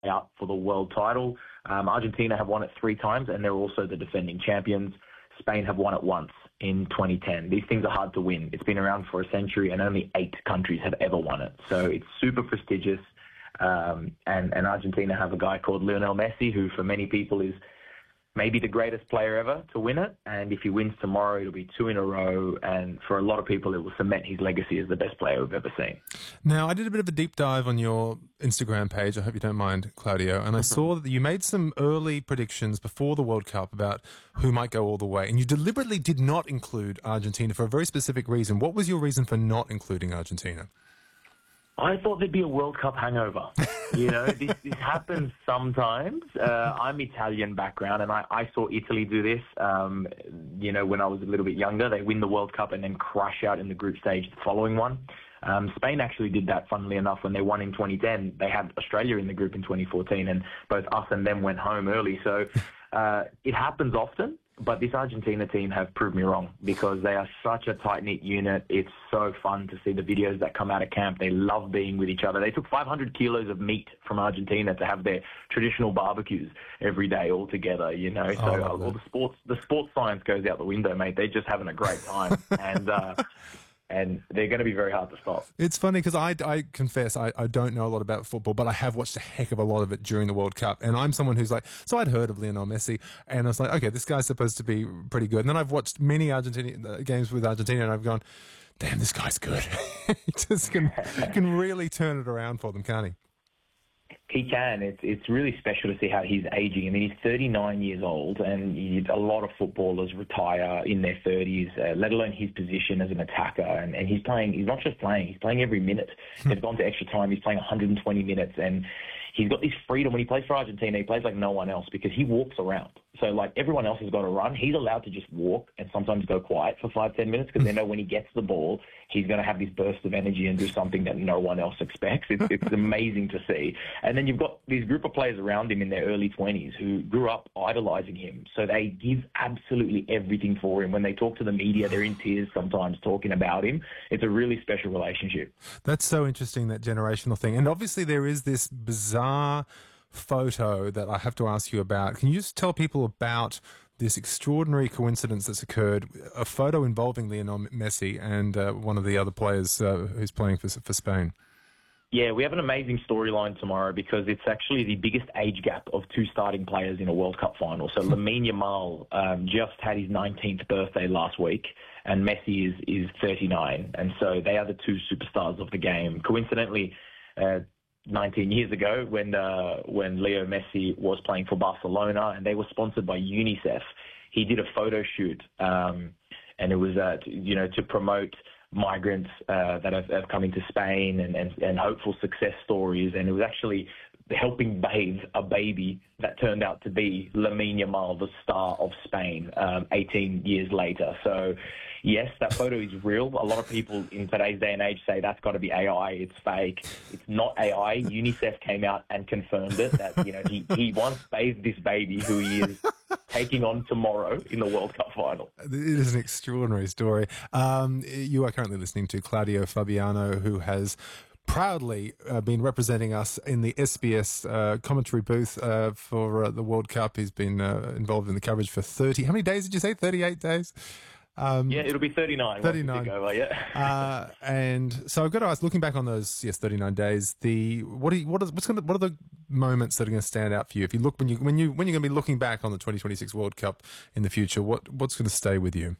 out for the world title. Argentina have won it 3 times, and they're also the defending champions. Spain have won it once in 2010. These things are hard to win. It's been around for a century, and only 8 countries have ever won it. So it's super prestigious. And Argentina have a guy called Lionel Messi, who for many people is maybe the greatest player ever to win it. And if he wins tomorrow, it'll be 2 in a row. And for a lot of people, it will cement his legacy as the best player we've ever seen. Now, I did a bit of a deep dive on your Instagram page. I hope you don't mind, Claudio. And I saw that you made some early predictions before the World Cup about who might go all the way. And you deliberately did not include Argentina for a very specific reason. What was your reason for not including Argentina? I thought there'd be a World Cup hangover. This happens sometimes. I'm Italian background, and I saw Italy do this, when I was a little bit younger. They win the World Cup and then crash out in the group stage the following one. Spain actually did that, funnily enough, when they won in 2010. They had Australia in the group in 2014, and both us and them went home early. So it happens often. But this Argentina team have proved me wrong because they are such a tight-knit unit. It's so fun to see the videos that come out of camp. They love being with each other. They took 500 kilos of meat from Argentina to have their traditional barbecues every day all together, So all the sports science goes out the window, mate. They're just having a great time. And they're going to be very hard to stop. It's funny because I confess I don't know a lot about football, but I have watched a heck of a lot of it during the World Cup. And I'm someone who's like, so I'd heard of Lionel Messi, and I was like, okay, this guy's supposed to be pretty good. And then I've watched many Argentina games with Argentina, and I've gone, damn, this guy's good. He just can really turn it around for them, can't he? He can. It's really special to see how he's aging. I mean, he's 39 years old, and a lot of footballers retire in their 30s, let alone his position as an attacker. And he's playing. He's not just playing. He's playing every minute. They've gone to extra time. He's playing 120 minutes, and he's got this freedom. When he plays for Argentina, he plays like no one else because he walks around. So, like, everyone else has got to run. He's allowed to just walk and sometimes go quiet for 5-10 minutes because they know when he gets the ball, he's going to have this burst of energy and do something that no one else expects. It's amazing to see. And then you've got these group of players around him in their early 20s who grew up idolizing him. So they give absolutely everything for him. When they talk to the media, they're in tears sometimes talking about him. It's a really special relationship. That's so interesting, that generational thing. And obviously there is this bizarre photo that I have to ask you about. Can you just tell people about this extraordinary coincidence that's occurred, a photo involving Lionel Messi and one of the other players who's playing for Spain? Yeah, we have an amazing storyline tomorrow because it's actually the biggest age gap of 2 starting players in a World Cup final. So Lamine Yamal just had his 19th birthday last week, and Messi is 39. And so they are the 2 superstars of the game. Coincidentally, 19 years ago when Leo Messi was playing for Barcelona and they were sponsored by UNICEF, he did a photo shoot, and it was to promote migrants that have come into Spain and hopeful success stories. And it was actually helping bathe a baby that turned out to be Lamine Yamal, the star of Spain, 18 years later. So, yes, that photo is real. A lot of people in today's day and age say that's got to be AI. It's fake. It's not AI. UNICEF came out and confirmed it, that he once bathed this baby who he is taking on tomorrow in the World Cup final. It is an extraordinary story. You are currently listening to Claudio Fabiano, who has proudly been representing us in the SBS commentary booth for the World Cup. He's been involved in the coverage for 30... How many days did you say? 38 days? Yeah, it'll be 39. 39. Over, yeah. And so I've got to ask, looking back on those 39 days, what are the moments that are going to stand out for you? If you look when you're going to be looking back on the 2026 World Cup in the future, what's going to stay with you?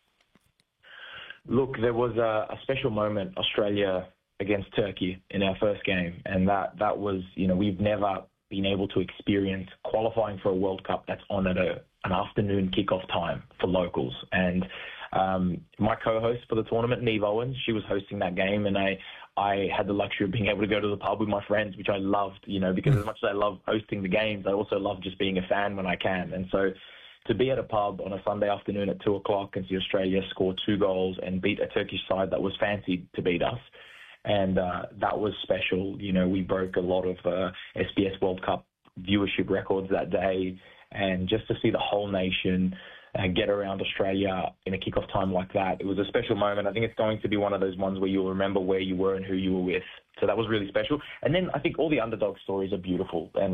Look, there was a special moment, Australia against Turkey in our first game, and that was, we've never been able to experience qualifying for a World Cup that's on at an afternoon kickoff time for locals. And my co-host for the tournament, Neve Owens, she was hosting that game, and I had the luxury of being able to go to the pub with my friends, which I loved, because as much as I love hosting the games, I also love just being a fan when I can. And so to be at a pub on a Sunday afternoon at 2 o'clock and see Australia score 2 goals and beat a Turkish side that was fancied to beat us, and that was special. We broke a lot of SBS World Cup viewership records that day, and just to see the whole nation get around Australia in a kickoff time like that, it was a special moment. I think it's going to be one of those ones where you'll remember where you were and who you were with. So that was really special. And then I think all the underdog stories are beautiful. And